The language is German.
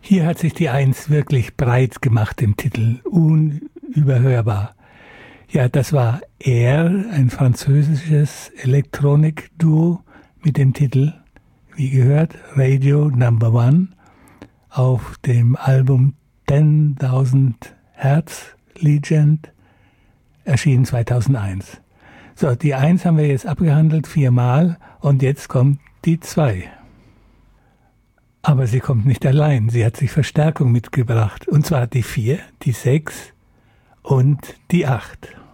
Hier hat sich die Eins wirklich breit gemacht im Titel, unüberhörbar. Ja, das war Air, ein französisches Elektronik-Duo mit dem Titel, wie gehört, Radio Number One auf dem Album 10.000 Hertz Legend, erschienen 2001. So, die 1 haben wir jetzt abgehandelt 4-mal und jetzt kommt die 2. Aber sie kommt nicht allein, sie hat sich Verstärkung mitgebracht. Und zwar die 4, die 6 und die 8.